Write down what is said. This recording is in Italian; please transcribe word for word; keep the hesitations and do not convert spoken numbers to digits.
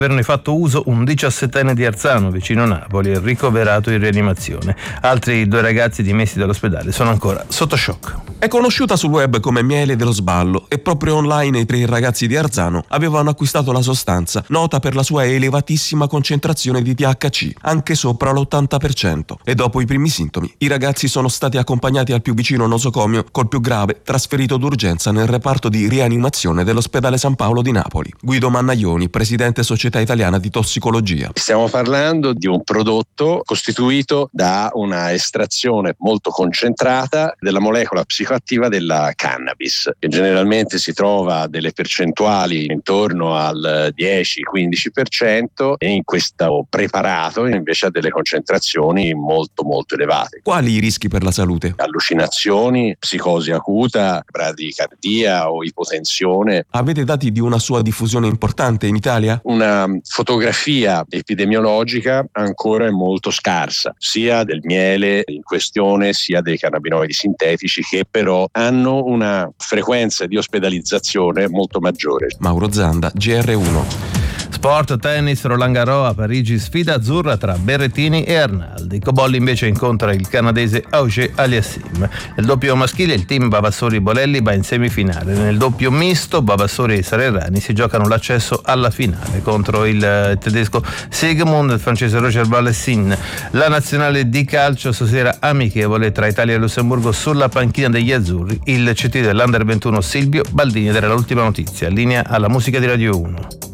Averne fatto uso un diciassettenne di Arzano, vicino Napoli, ricoverato in rianimazione. Altri due ragazzi dimessi dall'ospedale sono ancora sotto shock. È conosciuta sul web come miele dello sballo e proprio online i tre ragazzi di Arzano avevano acquistato la sostanza, nota per la sua elevatissima concentrazione di T H C, anche sopra l'ottanta per cento. E dopo i primi sintomi, i ragazzi sono stati accompagnati al più vicino nosocomio, col più grave trasferito d'urgenza nel reparto di rianimazione dell'ospedale San Paolo di Napoli. Guido Mannaioni, presidente Società Italiana di Tossicologia. Stiamo parlando di un prodotto costituito da una estrazione molto concentrata della molecola psicoattiva della cannabis, che generalmente si trova a delle percentuali intorno al dieci quindici per cento, e in questo preparato invece ha delle concentrazioni molto molto elevate. Quali i rischi per la salute? Allucinazioni, psicosi acuta, bradicardia o ipotensione. Avete dati di una sua diffusione importante in Italia? Una fotografia epidemiologica ancora è molto scarsa, sia del miele in questione sia dei cannabinoidi sintetici, che però hanno una frequenza di ospedalizzazione molto maggiore. Mauro Zanda, G R uno. Sport, tennis, Roland Garros a Parigi, sfida azzurra tra Berrettini e Arnaldi. Cobolli invece incontra il canadese Auger Aliassime. Nel doppio maschile il team Bavassori-Bolelli va in semifinale. Nel doppio misto Bavassori e Sarerani si giocano l'accesso alla finale contro il tedesco Sigmund e il francese Roger Valessin. La nazionale di calcio stasera amichevole tra Italia e Lussemburgo sulla panchina degli azzurri. Il C T dell'Under ventuno Silvio Baldini era l'ultima notizia. Linea alla musica di Radio uno.